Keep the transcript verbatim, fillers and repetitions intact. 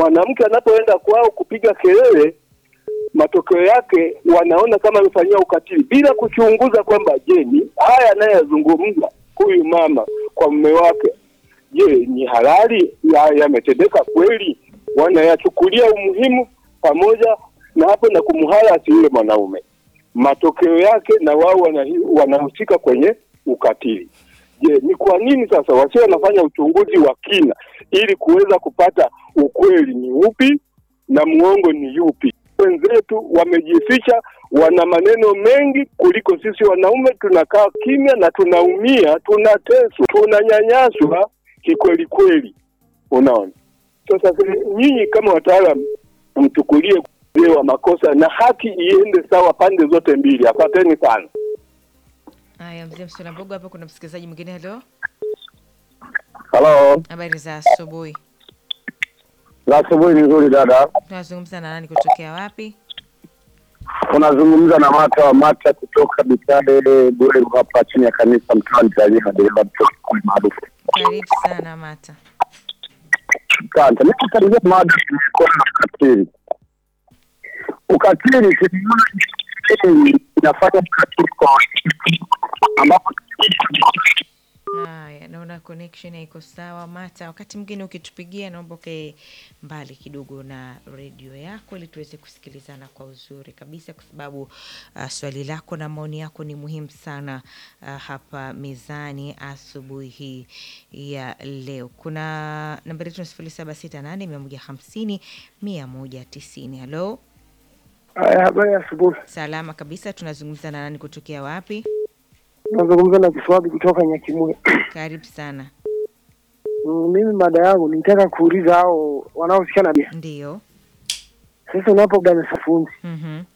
mwanamke anapoenda kwao kupiga kelele, matokeo yake wanaona kama amefanyia ukatili bila kuchunguza kwamba je, ni haya anayezungumza huyu mama kwa mume wake, je, ni halali, yametendeka ya kweli? Wanayachukulia umuhimu pamoja na hapo na kumharasi yule mwanaume. Matokeo yake na wao wanahusika kwenye ukatili. Je, ni kwa nini sasa wasio wanafanya uchunguzi wa kina ili kuweza kupata ukweli ni upi na muongo ni yupi? Wenzetu wamejificha, wana maneno mengi kuliko sisi wanaume. Tunakaa kimya na tunaumia, tunateswa, tunanyanyaswa kikweli kweli. Unaona? Sasa nyinyi kama wataalamu mchukulie wa makosa na haki iende sawa pande zote mbili. Asanteni sana. Haya, mzee Msulambogo, hapa kuna msikilizaji mwingine. Hello. Hello. Habari za asubuhi. La asubuhi nzuri dada. Tunazungumza na nani kutokea wapi? Unazungumza na Mata wa Mata kutoka Bitade Bure hapa chini ya kanisa mtaani Tarime dereva kutoka kwa maarufu. Karibu sana Mata. Asante. Mimi karibu mada kwa ukatili. Ukatili ni inafanya ukatili kwa ambapo haya, naona connection iko sawa Mata. Wakati mwingine ukitupigia naomba ukae mbali kidogo na radio yako ili tuweze kusikilizana kwa uzuri kabisa, kwa sababu uh, swali lako na maoni yako ni muhimu sana uh, hapa mezani asubuhi hii ya leo. Kuna nambari yetu sifuri saba sita nane mia moja hamsini mia moja tisini. Hello. Haya, habari ya asubuhi. Salama kabisa. Tunazungumza na nani kutokea wapi? Nazungumza na Kiswabi kutoka Nyakimwe. Karibu sana. Mm, mimi mada yangu nitaka kuuliza hao wanaohusiana na ndio. Sasa unapogawa safunzi. Mhm.